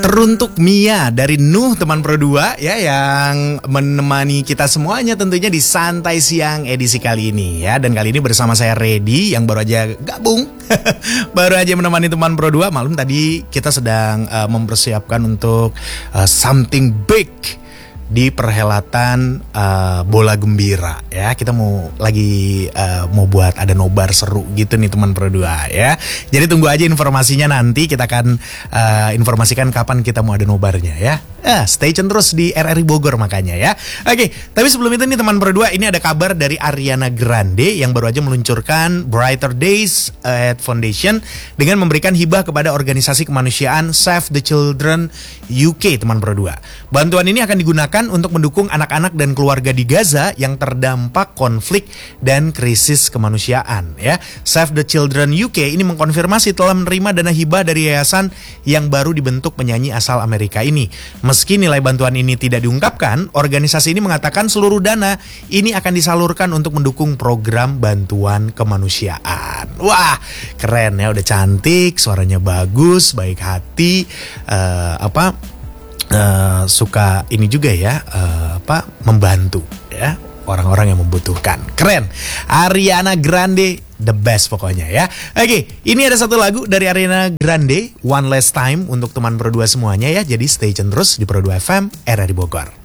Teruntuk Mia dari Nuh teman Pro 2 ya, yang menemani kita semuanya tentunya di Santai Siang edisi kali ini ya. Dan kali ini bersama saya Reddy yang baru aja gabung baru aja menemani teman Pro 2. Malam tadi kita sedang mempersiapkan untuk something big di perhelatan bola gembira ya. Kita mau buat ada nobar seru gitu nih teman Pro 2 ya. Jadi tunggu aja informasinya, nanti kita akan informasikan kapan kita mau ada nobarnya ya. Stay tune terus di RRI Bogor makanya ya. Oke, tapi sebelum itu nih teman Pro 2, ini ada kabar dari Ariana Grande yang baru aja meluncurkan Brighter Days at Foundation dengan memberikan hibah kepada organisasi kemanusiaan Save the Children UK teman Pro 2. Bantuan ini akan digunakan untuk mendukung anak-anak dan keluarga di Gaza yang terdampak konflik dan krisis kemanusiaan ya. Save the Children UK ini mengkonfirmasi telah menerima dana hibah dari yayasan yang baru dibentuk penyanyi asal Amerika ini. Meski nilai bantuan ini tidak diungkapkan, organisasi ini mengatakan seluruh dana ini akan disalurkan untuk mendukung program bantuan kemanusiaan. Wah, keren ya, udah cantik, suaranya bagus, baik hati, suka ini juga ya, membantu ya orang-orang yang membutuhkan. Keren. Ariana Grande the best pokoknya ya. Oke, ini ada satu lagu dari Ariana Grande, One Last Time untuk teman Pro 2 semuanya ya. Jadi stay tune terus di Pro 2 FM RRI Bogor.